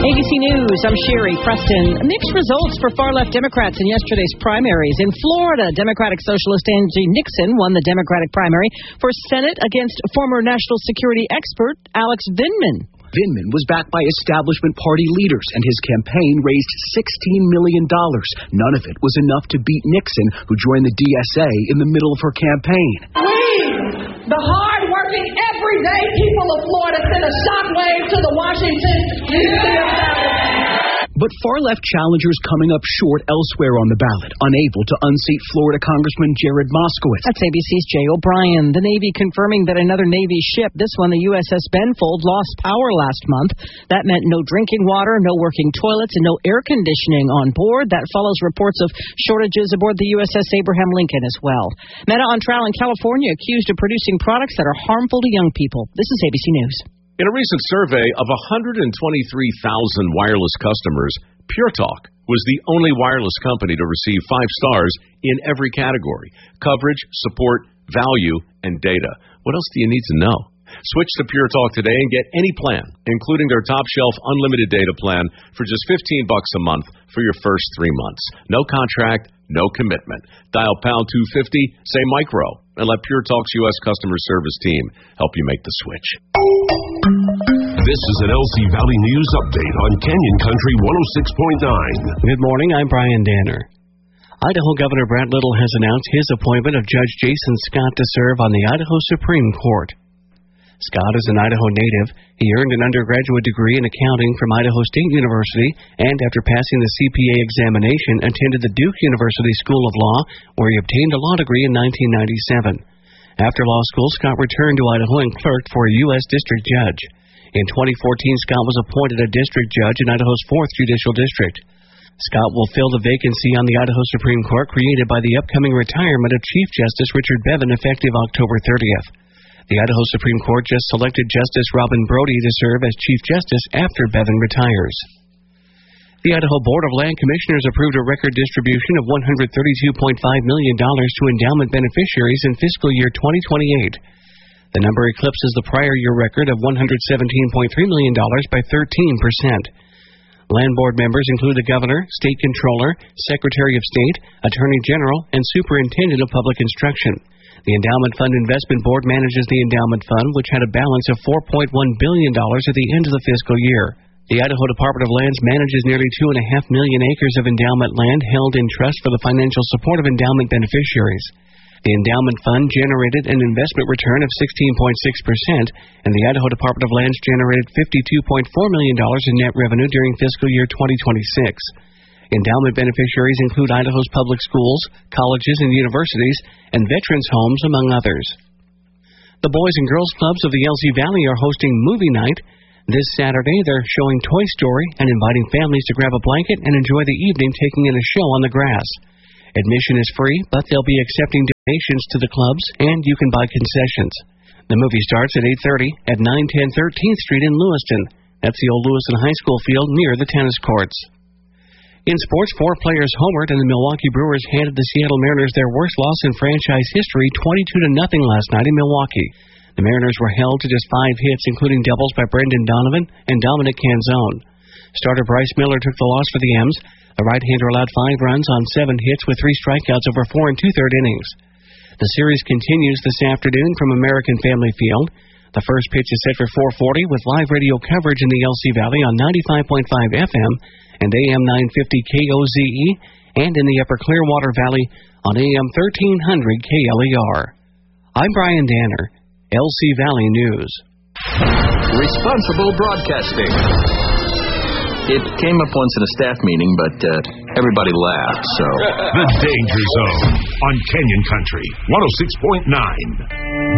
ABC News, I'm Sherry Preston. Mixed results for far-left Democrats in yesterday's primaries. In Florida, Democratic Socialist Angie Nixon won the Democratic primary for Senate against former national security expert Alex Vindman. Vindman was backed by establishment party leaders, and his campaign raised $16 million. None of it was enough to beat Nixon, who joined the DSA in the middle of her campaign. We, the hard-working, everyday people of Florida, send a shockwave to the Washington, D.C. establishment. But far-left challengers coming up short elsewhere on the ballot, unable to unseat Florida Congressman Jared Moskowitz. That's ABC's Jay O'Brien. The Navy confirming that another Navy ship, this one the USS Benfold, lost power last month. That meant no drinking water, no working toilets, and no air conditioning on board. That follows reports of shortages aboard the USS Abraham Lincoln as well. Meta on trial in California accused of producing products that are harmful to young people. This is ABC News. In a recent survey of 123,000 wireless customers, Pure Talk was the only wireless company to receive 5 stars in every category: coverage, support, value, and data. What else do you need to know? Switch to Pure Talk today and get any plan, including their top-shelf unlimited data plan for just $15 a month for your first 3 months. No contract, no commitment. Dial pound 250, say micro, and let Pure Talk's U.S. customer service team help you make the switch. This is an LC Valley News Update on Canyon Country 106.9. Good morning, I'm Brian Danner. Idaho Governor Brad Little has announced his appointment of Judge Jason Scott to serve on the Idaho Supreme Court. Scott is an Idaho native. He earned an undergraduate degree in accounting from Idaho State University, and after passing the CPA examination, attended the Duke University School of Law, where he obtained a law degree in 1997. After law school, Scott returned to Idaho and clerked for a U.S. District Judge. In 2014, Scott was appointed a district judge in Idaho's 4th Judicial District. Scott will fill the vacancy on the Idaho Supreme Court created by the upcoming retirement of Chief Justice Richard Bevin effective October 30th. The Idaho Supreme Court just selected Justice Robin Brody to serve as Chief Justice after Bevin retires. The Idaho Board of Land Commissioners approved a record distribution of $132.5 million to endowment beneficiaries in fiscal year 2028. The number eclipses the prior year record of $117.3 million by 13%. Land Board members include the Governor, State Controller, Secretary of State, Attorney General, and Superintendent of Public Instruction. The Endowment Fund Investment Board manages the Endowment Fund, which had a balance of $4.1 billion at the end of the fiscal year. The Idaho Department of Lands manages nearly 2.5 million acres of endowment land held in trust for the financial support of endowment beneficiaries. The endowment fund generated an investment return of 16.6%, and the Idaho Department of Lands generated $52.4 million in net revenue during fiscal year 2026. Endowment beneficiaries include Idaho's public schools, colleges and universities, and veterans' homes, among others. The Boys and Girls Clubs of the LC Valley are hosting movie night. This Saturday, they're showing Toy Story and inviting families to grab a blanket and enjoy the evening taking in a show on the grass. Admission is free, but they'll be accepting donations to the clubs, and you can buy concessions. The movie starts at 8:30 at 910 13th Street in Lewiston. That's the old Lewiston High School field near the tennis courts. In sports, 4 players homered, and the Milwaukee Brewers handed the Seattle Mariners their worst loss in franchise history, 22-0 last night in Milwaukee. The Mariners were held to just 5 hits, including doubles by Brendan Donovan and Dominic Canzone. Starter Bryce Miller took the loss for the M's. The right-hander allowed 5 runs on 7 hits with 3 strikeouts over 4 2/3 innings. The series continues this afternoon from American Family Field. The first pitch is set for 4:40 with live radio coverage in the LC Valley on 95.5 FM and AM 950 KOZE, and in the Upper Clearwater Valley on AM 1300 KLER. I'm Brian Danner, LC Valley News. Responsible broadcasting. It came up once in a staff meeting, but everybody laughed, so... The Danger Zone on Canyon Country 106.9.